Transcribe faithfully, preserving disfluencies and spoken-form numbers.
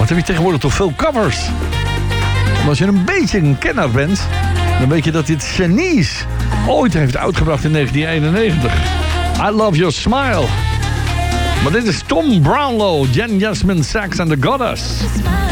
Wat heb je tegenwoordig toch veel covers? En als je een beetje een kenner bent, dan weet je dat dit Shanice ooit heeft uitgebracht in negentien eenennegentig. I Love Your Smile. Maar dit is Tom Brownlow, Jen Jasmine Sachs en The Goddess.